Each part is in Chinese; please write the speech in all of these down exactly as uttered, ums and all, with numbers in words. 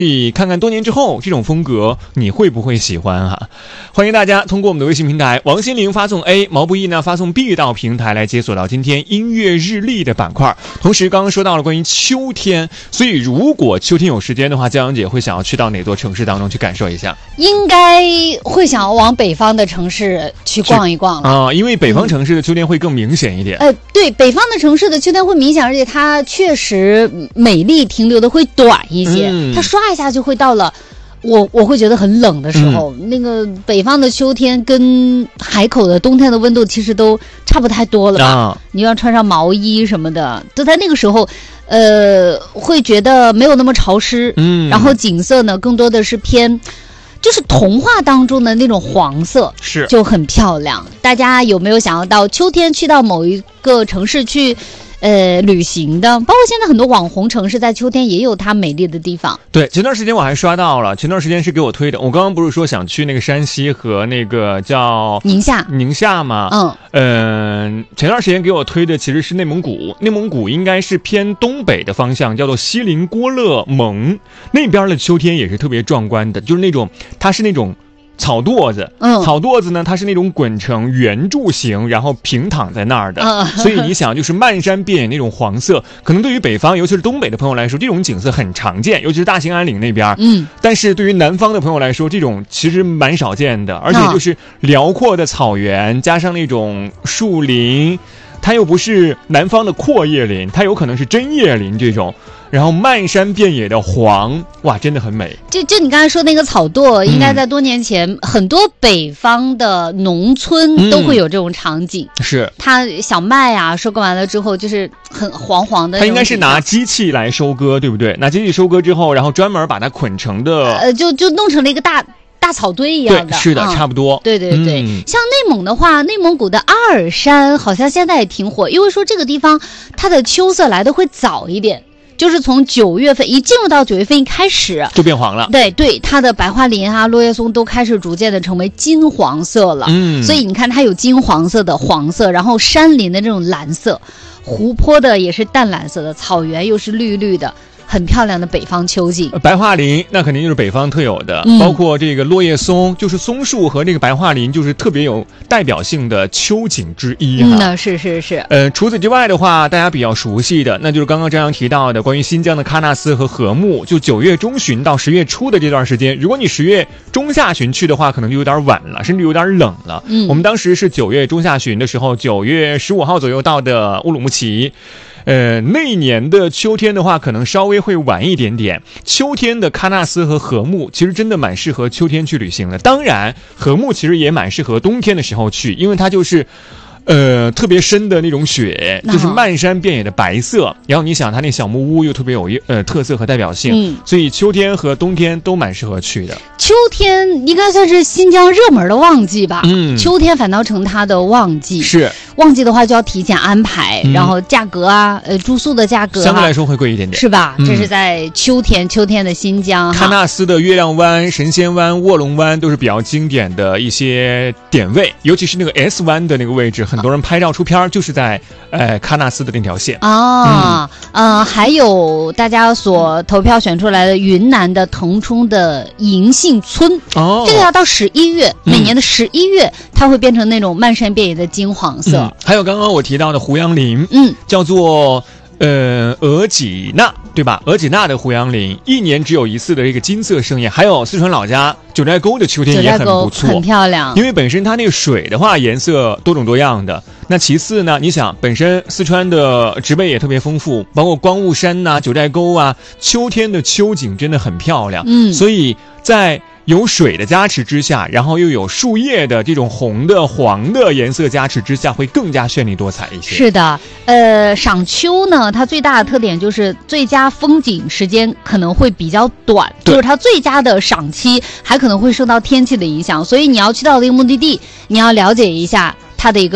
看看多年之后这种风格你会不会喜欢哈、啊？欢迎大家通过我们的微信平台王心凌发送 A， 毛不易呢发送 B 到平台来解锁到今天音乐日历的板块。同时刚刚说到了关于秋天，所以如果秋天有时间的话，江阳姐会想要去到哪座城市当中去感受一下？ 应该会想要往北方的城市去逛一逛啊，因为北方城市的秋天会更明显一点。 嗯、呃，对，北方的城市的秋天会明显，而且它确实美丽停留的会短一些，嗯、它刷一下就会到了。我我会觉得很冷的时候、嗯，那个北方的秋天跟海口的冬天的温度其实都差不太多了吧？啊、你要穿上毛衣什么的，都在那个时候，呃，会觉得没有那么潮湿，嗯，然后景色呢更多的是偏，就是童话当中的那种黄色， 是就很漂亮。大家有没有想要到秋天去到某一个城市去？呃，旅行的，包括现在很多网红城市在秋天也有它美丽的地方。 对，前段时间我还刷到了，前段时间是给我推的。我刚刚不是说想去那个山西和那个叫宁夏， 宁夏吗？嗯，呃，前段时间给我推的其实是内蒙古，内蒙古应该是偏东北的方向，叫做锡林郭勒盟那边的秋天也是特别壮观的，就是那种它是那种。草垛子，嗯，草垛子呢，它是那种滚成圆柱形，然后平躺在那儿的，嗯，所以你想，就是漫山遍野那种黄色，可能对于北方，尤其是东北的朋友来说，这种景色很常见，尤其是大兴安岭那边，嗯，但是对于南方的朋友来说，这种其实蛮少见的，而且就是辽阔的草原加上那种树林，它又不是南方的阔叶林，它有可能是针叶林这种。然后漫山遍野的黄，哇，真的很美。 就就你刚才说那个草垛，应该在多年前、嗯、很多北方的农村都会有这种场景。 嗯、是， 它小麦啊收割完了之后，就是很黄黄的。 它应该是拿机器来收割，对不对？拿机器收割之后，然后专门把它捆成的， 呃，就就弄成了一个大。大草堆一样的， 对，是的、嗯，差不多。 对对对、嗯，像内蒙的话，内蒙古的阿尔山好像现在也挺火，因为说这个地方它的秋色来的会早一点。就是从九月份一进入到九月份一开始就变黄了， 对对，它的白桦林啊、落叶松都开始逐渐的成为金黄色了。嗯，所以你看它有金黄色的黄色，然后山林的这种蓝色，湖泊的也是淡蓝色的，草原又是绿绿的。很漂亮的北方秋景， 白桦林那肯定就是北方特有的、嗯、包括这个落叶松，就是松树和这个白桦林就是特别有代表性的秋景之一哈。 嗯，是是是。 呃，除此之外的话，大家比较熟悉的那就是刚刚张扬提到的关于新疆的喀纳斯和禾木，就九月中旬到十月初的这段时间，如果你十月中下旬去的话，可能就有点晚了，甚至有点冷了。嗯，我们当时是九月中下旬的时候，九月十五号左右到的乌鲁木齐。呃，那一年的秋天的话，可能稍微会晚一点点。秋天的喀纳斯和禾木，其实真的蛮适合秋天去旅行的。当然，禾木其实也蛮适合冬天的时候去，因为它就是。呃，特别深的那种雪，就是漫山遍野的白色。哦、然后你想，它那小木屋又特别有呃特色和代表性，嗯，所以秋天和冬天都蛮适合去的。 秋天应该算是新疆热门的旺季吧？嗯，秋天反倒成它的旺季。 是旺季的话，就要提前安排，嗯、然后价格啊，呃，住宿的价格、啊、 相对来说会贵一点点， 是吧？嗯、这是在秋天，秋天的新疆， 喀纳斯的月亮湾、神仙湾、卧龙湾都是比较经典的一些点位，尤其是那个 S 湾的那个位置。很多人拍照出片就是在呃喀纳斯的那条线啊，嗯、呃，还有大家所投票选出来的云南的腾冲的银杏村，哦，这个要到十一月，嗯、每年的十一月，它会变成那种漫山遍野的金黄色。嗯、 还有刚刚我提到的胡杨林，嗯，叫做。呃，额济纳对吧？额济纳的胡杨林一年只有一次的这个金色盛宴，还有四川老家九寨沟的秋天也很不错， 很漂亮。 因为本身它那个水的话颜色多种多样的。那其次呢，你想本身四川的植被也特别丰富，包括光雾山呐、啊、九寨沟啊，秋天的秋景真的很漂亮。嗯，所以在有水的加持之下，然后又有树叶的这种红的黄的颜色加持之下，会更加绚丽多彩一些。 是的，呃，赏秋呢，它最大的特点就是最佳风景时间可能会比较短，就是它最佳的赏期还可能会受到天气的影响，所以你要去到这个目的地，你要了解一下它的一个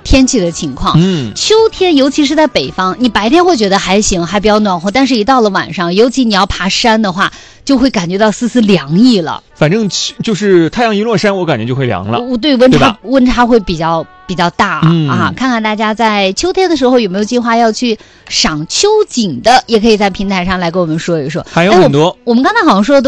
天气的情况。 嗯， 秋天尤其是在北方，你白天会觉得还行，还比较暖和，但是一到了晚上，尤其你要爬山的话，就会感觉到丝丝凉意了。 反正就是太阳一落山，我感觉就会凉了。 对，温差温差会比较比较大、嗯、啊！看看大家在秋天的时候有没有计划要去赏秋景的，也可以在平台上来跟我们说一说。 还有很多， 哎、我, 我们刚才好像说的都